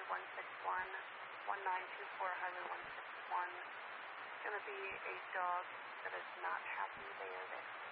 161, 1924 Highway 161. It's going to be a dog that is not happy they are there.